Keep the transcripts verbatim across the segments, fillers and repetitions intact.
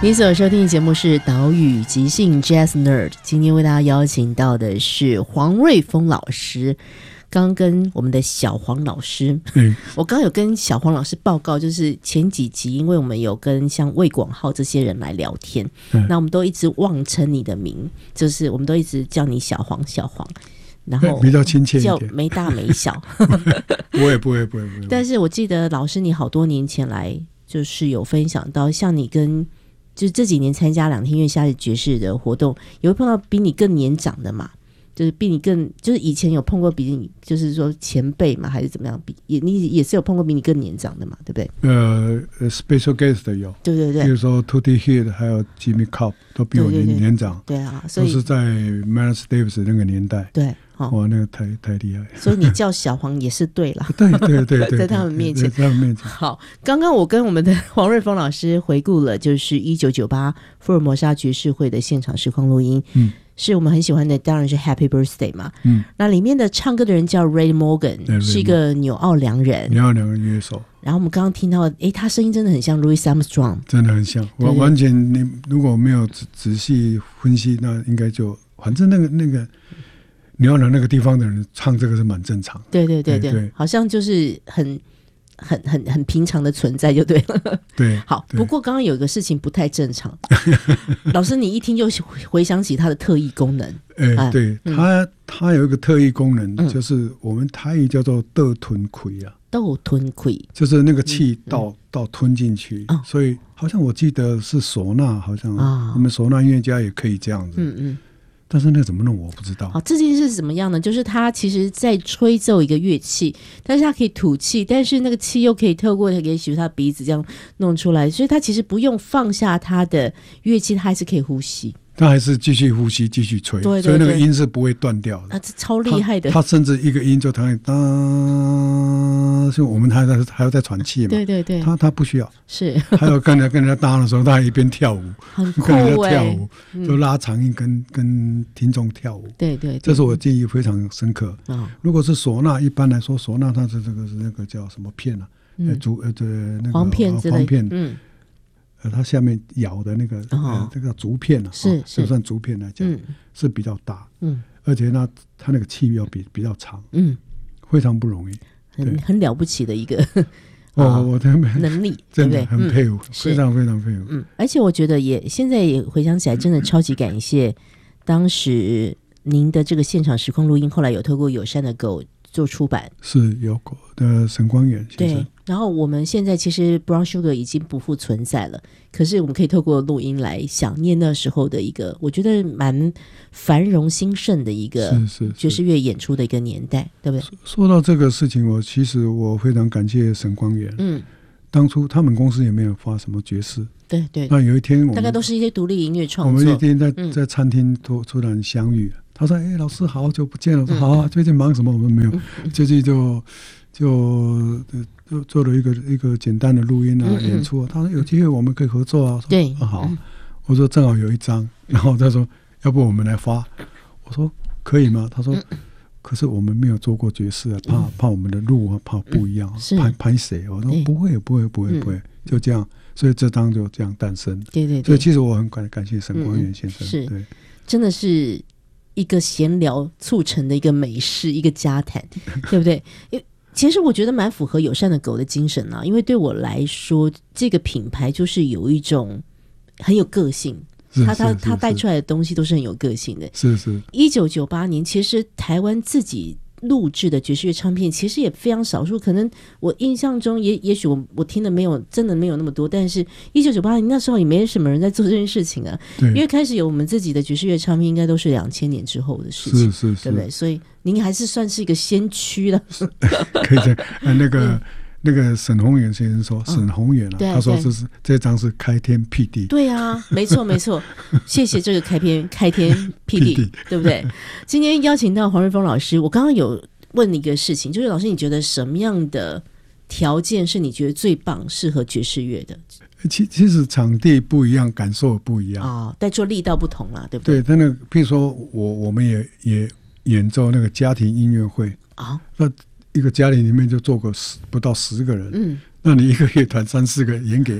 您所收听的节目是岛屿即兴 Jazz Nerd， 今天为大家邀请到的是黄瑞丰老师。刚跟我们的小黄老师、嗯、我刚有跟小黄老师报告，就是前几集因为我们有跟像魏广浩这些人来聊天、嗯、那我们都一直妄称你的名，就是我们都一直叫你小黄小黄，然后比较亲切一点， 叫没大没小不会不会不会不会。 但是我记得老师你好多年前来就是有分享到，像你跟就是这几年参加两厅院夏日爵士的活动，也会碰到比你更年长的嘛，就是比你更就是以前有碰过比你就是说前辈嘛，还是怎么样，比也你也是有碰过比你更年长的嘛，对不对？ 呃 ，special guest 有， 对对对， 比如说 Tutti Hill 还有 Jimmy Cobb 都比我年对对对年长， 对啊，所以都是在 Miles Davis 那个年代， 对。哦、 哇，那个太太厉害， 所以你叫小黄也是对了， 对对对对， 在他们面前， 在他们面前。 好，刚刚我跟我们的黄瑞丰老师回顾了，就是一九九八福尔摩沙爵士会的现场实况录音，嗯，是我们很喜欢的，当然是 Happy Birthday 嘛，嗯，那里面的唱歌的人叫 Ray Morgan， 是一个纽奥良人， 纽奥良人乐手。 然后我们刚刚听到，哎，他声音真的很像 Louis Armstrong， 真的很像，我完全你如果没有仔仔细分析，那应该就反正那个那个。你要让那个地方的人唱这个是蛮正常的， 对对对 对, 对，好像就是很很很很平常的存在就对了。 对， 好，不过刚刚有一个事情不太正常，老师你一听就回想起他的特异功能。 哎、欸，对、嗯、他他有一个特异功能，嗯、就是我们台语叫做倒吞气啊， 倒吞气就是那个气倒、嗯、倒吞进去、哦，所以好像我记得是唢呐，好像我们唢呐音乐家也可以这样子。嗯嗯。但是那怎么弄我不知道。 好，这件事是怎么样呢？就是他其实在吹奏一个乐器，但是他可以吐气，但是那个气又可以透过也许他鼻子这样弄出来，所以他其实不用放下他的乐器，他还是可以呼吸。 他还是继续呼吸，继续吹，对对对，所以那个音是不会断掉的。啊， 这超厉害的。 他, 他甚至一个音就他当，就我们还在还要再喘气嘛。 对对对。 他他不需要， 是。 还有跟人跟人家搭的时候，他还一边跳舞， 很酷欸， 跟人家跳舞，嗯、就拉长音跟跟听众跳舞。 对 对, 对。 这是我记忆非常深刻。哦、如果是唢呐，一般来说唢呐它是这个是那个叫什么片啊？嗯、呃，竹呃这那个簧片之类的。 簧片。 嗯。 呃，它下面咬的那个、哦呃、这个竹片啊， 是是、 就算竹片来讲、嗯，是比较大，嗯，而且呢，它那个气要比比较长，嗯，非常不容易， 很很了不起的一个哦，我的能力， 真的很佩服、嗯，非常非常佩服， 嗯，而且我觉得也现在也回想起来，真的超级感谢当时您的这个现场实况录音，后来有透过友善的狗做出版， 是有狗的沈光远先生。 对，然后我们现在其实 Brown Sugar 已经不复存在了，可是我们可以透过录音来想念那时候的一个我觉得蛮繁荣兴盛的一个爵士乐演出的一个年代，对不对？ 说到这个事情，我其实我非常感谢沈光远，嗯，当初他们公司也没有发什么爵士， 对对， 那有一天我们大概都是一些独立音乐创作， 我们一天在在餐厅突突然相遇，他说：“哎、欸，老师好久不见了。”我说：“好啊，最近忙什么？我们没有，最近就就就做了一个一个简单的录音啊、嗯嗯演出啊。”他说：“有机会我们可以合作啊。” 对， 啊好、嗯。我說正好有一張，然後他說要不我們來發，我說可以嗎？他說可是我們沒有做過爵士啊，怕怕我們的路啊怕不一樣，拍拍誰？我說不會不會不會不會，就這樣，所以這張就這樣誕生。 對對對， 所以其實我很感感謝沈光遠先生， 是， 對， 真的是一個閒聊促成的一個美事，一個家談，對不對？其實我覺得蠻符合友善的狗的精神啊，因為對我來說，這個品牌就是有一種很有個性，他他他帶出來的東西都是很有個性的。 是是。 一九九八年，其實台灣自己錄製的爵士樂唱片其實也非常少數，可能我印象中也也許我我聽的沒有真的沒有那麼多，但是一九九八年那時候也沒什麼人在做這件事情啊。對，因為開始有我們自己的爵士樂唱片，應該都是兩千年之後的事情， 是是是， 對不對？所以您還是算是一個先驅了。 可以這樣、啊、那個。嗯那個沈宏遠先生說，沈宏遠啊，他說這是這張是開天闢地。 對啊，沒錯沒錯，謝謝這個開篇開天闢地，對不對？今天邀請到黃瑞豐老師，我剛剛有問你一個事情，就是老師你覺得什麼樣的條件是你覺得最棒適合爵士樂的？ 其其實場地不一樣，感受不一樣啊、 哦，但做力道不同啦，對不對？ 對，但那個譬如說我我們也也演奏那個家庭音樂會啊，那。一個家庭裡面就坐個十不到十個人，嗯，那你一個樂團三四個演給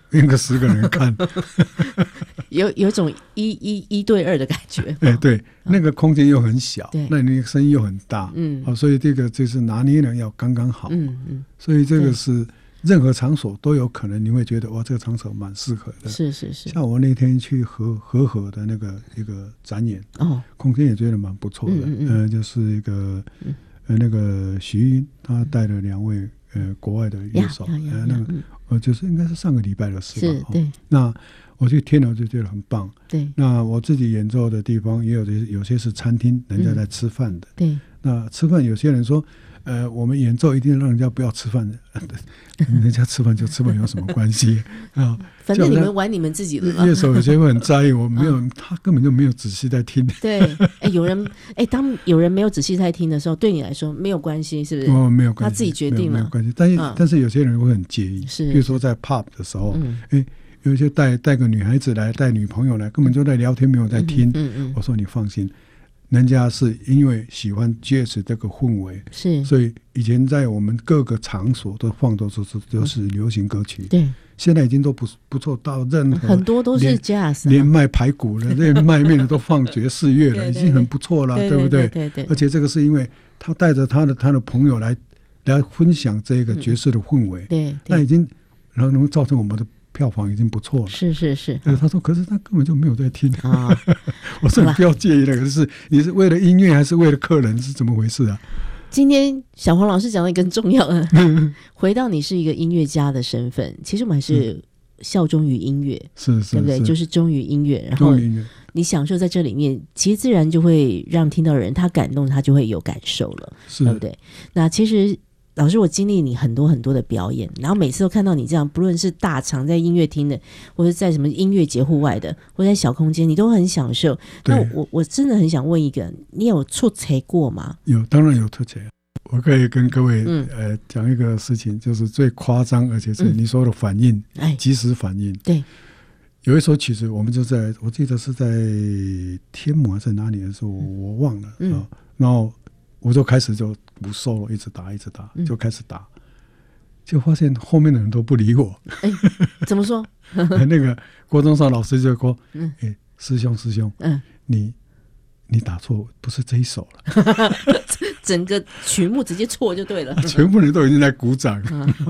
编个十个人看， 有有种一一一对二的感觉。 哎、欸，对，嗯、那个空间又很小，那你声音又很大，嗯，好、哦，所以这个就是拿捏的要刚刚好，嗯嗯，所以这个是任何场所都有可能，你会觉得哇，这个场所蛮适合的。 是是是。 像我那天去和和和的那个一个展演，哦，空间也觉得蛮不错的，嗯嗯嗯、呃，就是一个、嗯、呃那个徐英，他带了两位呃国外的乐手，呃那个呃就是应该是上个礼拜的事吧， 对、 哦。那我去听了就觉得很棒， 对。 那我自己演奏的地方也有的有些是餐厅，人家在吃饭的， 对。 那吃饭有些人说。呃，我们演奏一定让人家不要吃饭的，人家吃饭就吃饭有什么关系啊？ 反正你们玩你们自己的嘛。 乐手有些会很在意，我没有，嗯、他根本就没有仔细在听。 对，哎、欸，有人哎、欸，当有人没有仔细在听的时候，对你来说没有关系，是不是？ 哦，没有关系， 他自己决定了， 没有关系。但是、嗯、但是有些人会很介意， 是， 比如说在 pub 的时候，哎、嗯欸，有一些带带个女孩子来，带女朋友来，根本就在聊天，没有在听。嗯 嗯, 嗯，我说你放心。人家是因为喜欢 jazz 这个氛围， 是， 所以以前在我们各个场所都放都是都是流行歌曲， 对， 现在已经都不不错，到任何很多都是 jazz， 连卖排骨的、连卖面的都放爵士乐了，已经很不错了，对不对？ 对对。 而且这个是因为他带着他的他的朋友来来分享这个爵士的氛围， 对， 那已经然后能造成我们的。票房已经不错了， 是是是。 他说：“可是他根本就没有在听。哦”我说：“你不要介意那个，是你是为了音乐还是为了客人？是怎么回事啊？” 今天小黄老师讲了一个很重要的，回到你是一个音乐家的身份，其实我们还是效忠于音乐， 是是， 对不对？就是忠于音乐，然后你享受在这里面，其实自然就会让听到的人他感动，他就会有感受了，对不对？那其实。老师，我经历你很多很多的表演，然后每次都看到你这样，不论是大场在音乐厅的，或者在什么音乐节户外的，或者在小空间，你都很享受。那我我真的很想问一个，你有挫折过吗？ 有，当然有挫折。我可以跟各位、嗯、呃讲一个事情，就是最夸张，而且是你说的反应，嗯、即时反应。 对， 有一首曲子，我们就在我记得是在天母还是哪里的时候，我忘了、嗯、啊，然后我就开始就。不收了，一直打，一直打，就开始打，嗯、就发现后面的人都不理我。 哎、欸，怎么说？ 那个国中上老师就说：“嗯，哎、欸，师兄，师兄，嗯，你你打错，不是这一首了。” 整个曲目直接错就对了。 全部人都已经在鼓掌，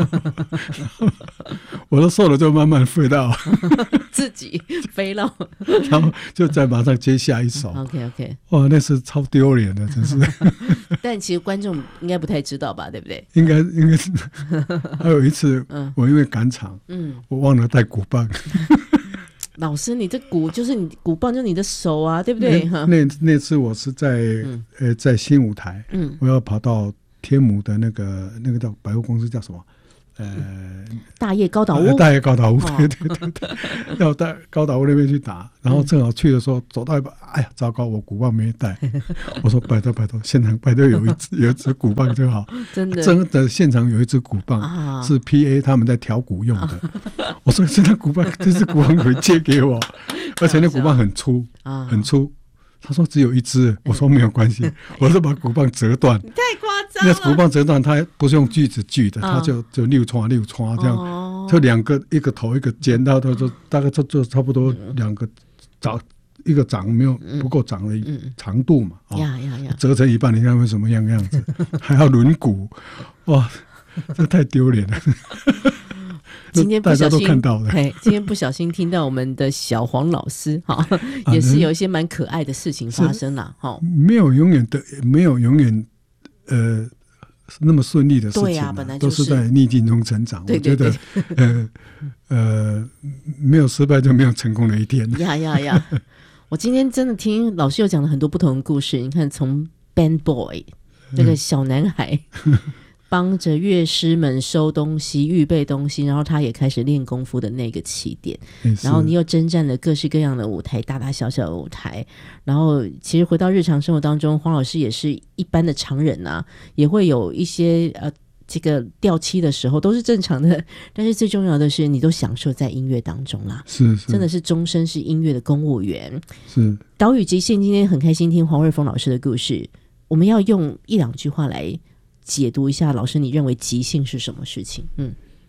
我都受了，就慢慢飞到自己飞了， 然后就再马上接下一首。 OK OK， 哇，那是超丢脸的，真是。 但其实观众应该不太知道吧，对不对？ 应该应该是。还有一次，嗯、我因为赶场，嗯，我忘了带鼓棒。 老师，你这鼓就是你鼓棒，就是你的手啊，对不对？ 那那, 那次我是在、嗯、呃在新舞台，嗯，我要跑到天母的那个那个叫百货公司叫什么？呃， 大业高岛屋， 呃、大业高岛屋，对对对对，要到高岛屋那边去打，然后正好去的时候走到一半，哎呀，糟糕，我鼓棒没带。我说拜托拜托，现场拜托有一支有一支鼓棒就好， 真的真的现场有一支鼓棒、啊、是 P A 他们在调鼓用的。啊、我说这支鼓棒，这支鼓棒可以借给我，而且那鼓棒很粗，啊、很粗。他说只有一支，我说没有关系，我就把鼓棒折断。 你太夸张了！ 那鼓棒折断，它不是用锯子锯的，它就就六穿六穿这样，哦、就两个一个头一个尖，到它就大概就就差不多两个长一个掌没有不够长的长度嘛， 嗯嗯哦、呀呀折成一半，你看会什么样样子？还要轮鼓，哇，这太丢脸了。 今天不小心大家都看到了， 今天不小心听到我们的小黄老师哈，也是有一些蛮可爱的事情发生了哈。 没有永远的，没有永远呃那么顺利的事情、啊， 对呀、啊，本来就是、都是在逆境中成长。 对对对， 我觉得呃呃没有失败就没有成功的一天。 呀呀呀！我今天真的听老师有讲了很多不同的故事，你看从 Band Boy 这个小男孩。嗯帮着乐师们收东西预备东西，然后他也开始练功夫的那个起点，然后你又征战了各式各样的舞台，大大小小的舞台，然后其实回到日常生活当中，黄老师也是一般的常人啊，也会有一些呃这个掉漆的时候都是正常的，但是最重要的是你都享受在音乐当中啦， 是是真的是终身是音乐的公务员。 是岛屿即兴今天很开心听黄瑞丰老师的故事，我们要用一两句话来解读一下，老师你认为即兴是什么事情？嗯，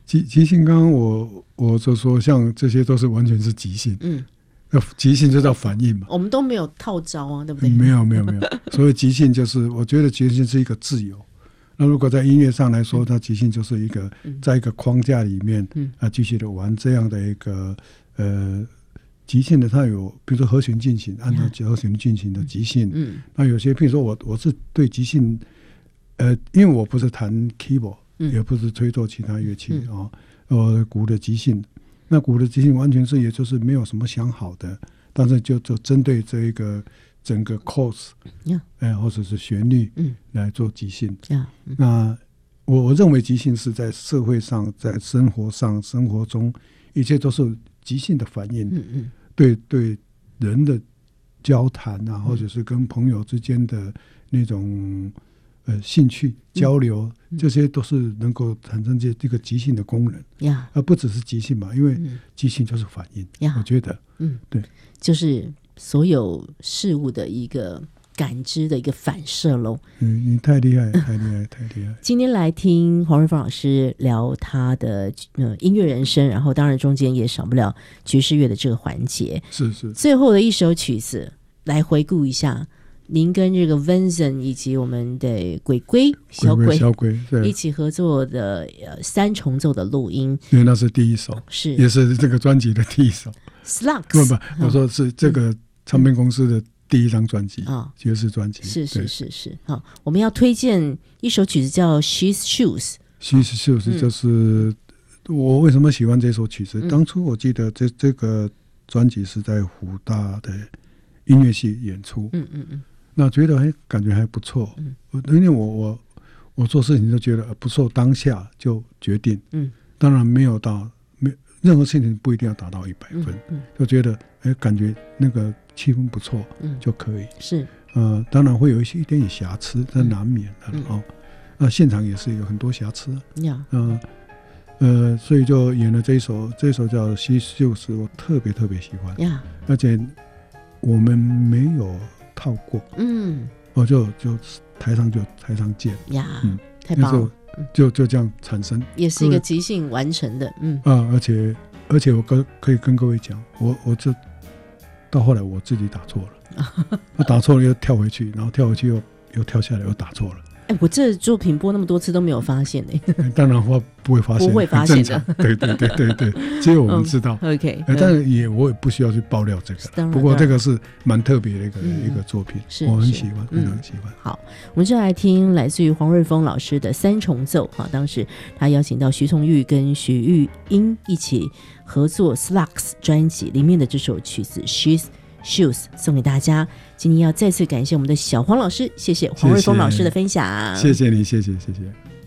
即即兴，刚刚我我就说，像这些都是完全是即兴，嗯，要即兴就叫反应嘛。 我们都没有套招啊，对不对？ 没有没有没有，所谓即兴就是，我觉得即兴是一个自由。那如果在音乐上来说，它即兴就是一个在一个框架里面，嗯啊，继续的玩这样的一个呃即兴的，它有比如说和弦进行，按照和弦进行的即兴，嗯，那有些譬如说我我是对即兴，呃，因为我不是弹 keyboard，嗯，也不是吹奏其他乐器啊。嗯呃，鼓的即兴，那鼓的即兴完全是也就是没有什么想好的，但是就就针对这一个整个 chorus， yeah. 呃，或者是旋律，嗯，来做即兴。Yeah. 那我我认为即兴是在社会上、在生活上、生活中，一切都是即兴的反应。嗯嗯，对对，人的交谈啊，或者是跟朋友之间的那种。呃，兴趣交流、嗯、这些都是能够产生这这个即兴的功能呀，而不只是即兴嘛，因为即兴就是反应呀。我觉得，嗯，对， 就是所有事物的一个感知的一个反射喽。 嗯，你太厉害，太厉害，太厉害。 今天来听黄瑞丰老师聊他的呃音乐人生，然后当然中间也少不了爵士乐的这个环节。 是是。 最后的一首曲子来回顾一下。您跟这个 Vincent 以及我们的鬼鬼小鬼小鬼一起合作的呃三重奏的录音， 因为那是第一首， 是也是这个专辑的第一首。 Slugs 不不，我说是这个唱片公司的第一张专辑啊，爵士专辑。 是是是是。好，我们要推荐一首曲子叫 She's Shoes。She's Shoes 就是、嗯、我为什么喜欢这首曲子？嗯、当初我记得这这个专辑是在湖大的音乐系演出。嗯嗯嗯。那觉得哎，感觉还不错。嗯，因为我我我做事情就觉得不错，当下就决定。嗯，当然没有到没任何事情不一定要达到一百分。嗯，嗯就觉得哎，感觉那个气氛不错，嗯，就可以。 是， 呃，当然会有一些一点点瑕疵，这难免的、嗯、哦。那、呃、现场也是有很多瑕疵。呀，嗯、呃，呃，所以就演了这一首，这一首叫《She's Shoes》，我特别特别喜欢。呀，而且我们没有。套过，嗯，我就就台上就台上见呀，嗯，太棒了， 就就这样产生， 也是一个即兴完成的，嗯啊，而且而且我跟可以跟各位讲，我我这到后来我自己打错了，我打错了又跳回去，然后跳回去又又跳下来又打错了。 哎，我这作品播那么多次都没有发现呢、 欸。当然我不会发现， 不会发现的。 对对对对对，只有我们知道。 嗯、OK，、 欸、但是也我也不需要去爆料这个。不过这个是蛮特别的一个、嗯、一个作品，我很喜欢，非常喜欢、嗯。 好，我们就来听来自于黄瑞丰老师的三重奏。哈，当时他邀请到徐从玉跟徐玉英一起合作 Slugs 专辑里面的这首曲子 She's Shoes 送给大家。今天要再次感谢我们的小黄老师，谢谢黄瑞丰老师的分享。 谢谢你，谢谢谢谢。